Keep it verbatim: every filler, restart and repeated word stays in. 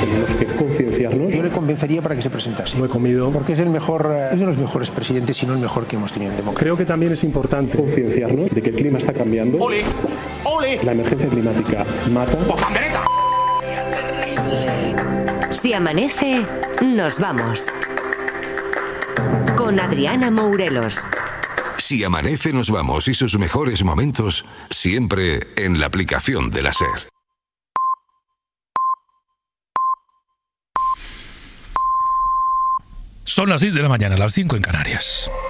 Tenemos que concienciarnos. Yo le convencería para que se presentase. No he comido. Porque es el mejor, es de los mejores presidentes, si no el mejor que hemos tenido en democracia. Creo que también es importante concienciarnos de que el clima está cambiando. ¡Ole! ¡Ole! La emergencia climática mata. Si amanece, nos vamos. Con Adriana Mourelos. Si amanece, nos vamos y sus mejores momentos siempre en la aplicación de la SER. Son las seis de la mañana, las cinco en Canarias.